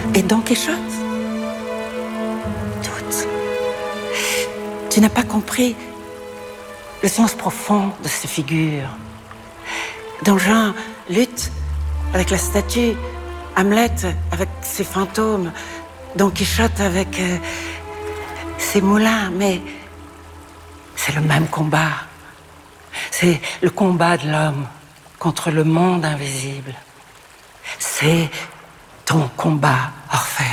Et Don Quichotte? Toutes. Tu n'as pas compris le sens profond de ces figures. Don Juan lutte avec la statue, Hamlet avec ses fantômes, Don Quichotte avec ses moulins, mais c'est le même combat. C'est le combat de l'homme contre le monde invisible. C'est ton combat, Orphée.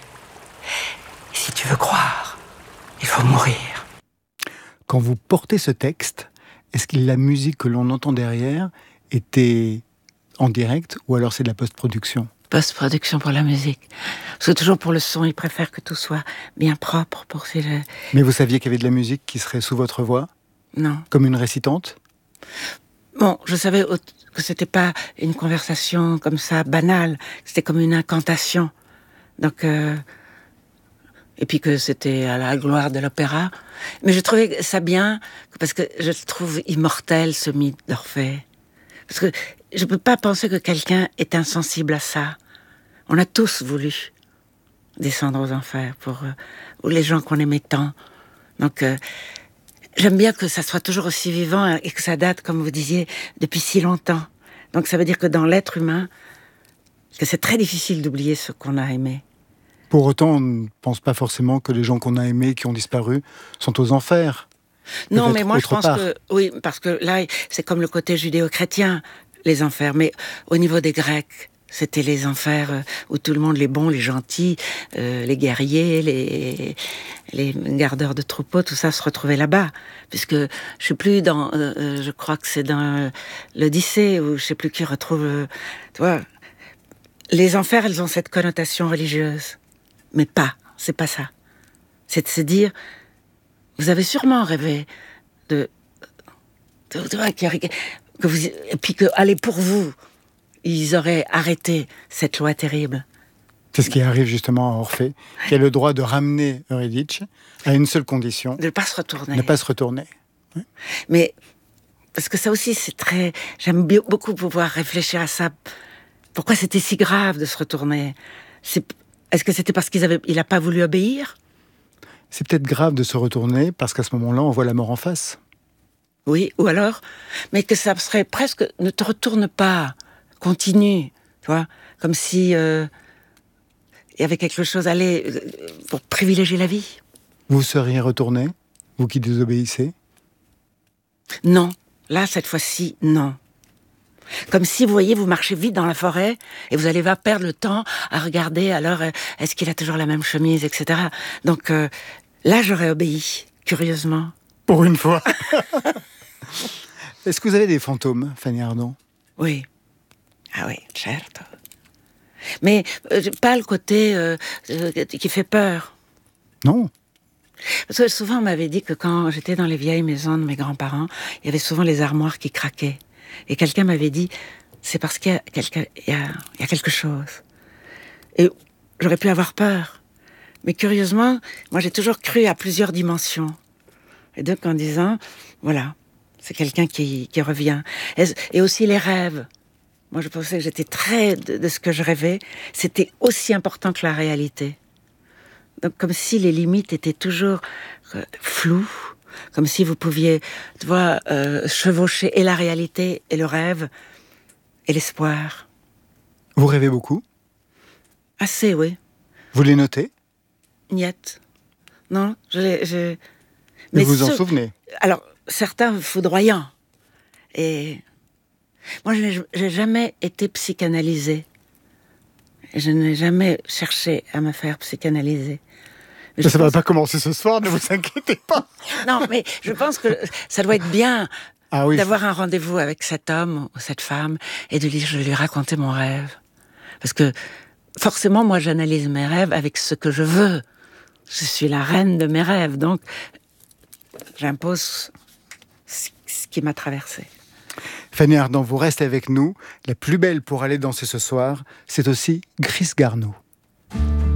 Si tu veux croire, il faut mourir. Quand vous portez ce texte, est-ce que la musique que l'on entend derrière était en direct ou alors c'est de la post-production? Post-production pour la musique. Parce que toujours pour le son, ils préfèrent que tout soit bien propre pour ces... Mais vous saviez qu'il y avait de la musique qui serait sous votre voix? Non. Comme une récitante? Bon, je savais que c'était pas une conversation comme ça, banale. C'était comme une incantation. Donc... Et puis que c'était à la gloire de l'opéra. Mais je trouvais ça bien, parce que je trouve immortel ce mythe d'Orphée. Parce que je peux pas penser que quelqu'un est insensible à ça. On a tous voulu descendre aux enfers pour les gens qu'on aimait tant. Donc, j'aime bien que ça soit toujours aussi vivant et que ça date, comme vous disiez, depuis si longtemps. Donc ça veut dire que dans l'être humain, que c'est très difficile d'oublier ce qu'on a aimé. Pour autant, on ne pense pas forcément que les gens qu'on a aimés, qui ont disparu, sont aux enfers. Non, mais moi je pense que... Oui, parce que là, c'est comme le côté judéo-chrétien, les enfers. Mais au niveau des Grecs, c'était les enfers où tout le monde, les bons, les gentils, les guerriers, les gardeurs de troupeaux, tout ça se retrouvait là-bas. Puisque je sais plus dans... je crois que c'est dans l'Odyssée, où je sais plus qui retrouve... tu vois, les enfers, elles ont cette connotation religieuse. Mais c'est pas ça. C'est de se dire, vous avez sûrement rêvé que vous, et puis que, allez, pour vous, ils auraient arrêté cette loi terrible. C'est ce qui arrive justement à Orphée, qui a le droit de ramener Eurydice à une seule condition. De ne pas se retourner. Ne pas se retourner. Oui. Mais, parce que ça aussi, c'est très... J'aime beaucoup pouvoir réfléchir à ça. Pourquoi c'était si grave de se retourner? Est-ce que c'était parce qu'il n'a pas voulu obéir? C'est peut-être grave de se retourner parce qu'à ce moment-là, on voit la mort en face. Oui, ou alors, mais que ça serait presque, ne te retourne pas, continue, tu vois, comme si il y avait quelque chose, pour privilégier la vie. Vous seriez retourné, vous qui désobéissez? Non, là, cette fois-ci, non. Comme si, vous voyez, vous marchez vite dans la forêt et vous allez pas perdre le temps à regarder, alors, est-ce qu'il a toujours la même chemise, etc. Donc, là, j'aurais obéi, curieusement. Pour une fois. Est-ce que vous avez des fantômes, Fanny Ardant? Oui. Ah oui, certo. Mais pas le côté qui fait peur. Non. Parce que souvent, on m'avait dit que quand j'étais dans les vieilles maisons de mes grands-parents, il y avait souvent les armoires qui craquaient. Et quelqu'un m'avait dit, c'est parce qu'il y a quelque chose. Et j'aurais pu avoir peur. Mais curieusement, moi j'ai toujours cru à plusieurs dimensions. Et donc en disant, voilà, c'est quelqu'un qui revient. Et aussi les rêves. Moi je pensais que j'étais très de ce que je rêvais. C'était aussi important que la réalité. Donc comme si les limites étaient toujours floues. Comme si vous pouviez, tu vois, chevaucher et la réalité, et le rêve, et l'espoir. Vous rêvez beaucoup? Assez, oui. Vous les notez? Niet. Non, Mais vous en souvenez? Alors, certains foudroyants. Et moi, je n'ai jamais été psychanalysée. Je n'ai jamais cherché à me faire psychanalyser. Ça ne va pas commencer ce soir, ne vous inquiétez pas. Non, mais je pense que ça doit être bien d'avoir un rendez-vous avec cet homme ou cette femme et de lui raconter mon rêve. Parce que forcément, moi, j'analyse mes rêves avec ce que je veux. Je suis la reine de mes rêves, donc j'impose ce qui m'a traversée. Fanny Ardant, vous restez avec nous. La plus belle pour aller danser ce soir, c'est aussi Gris Garneau.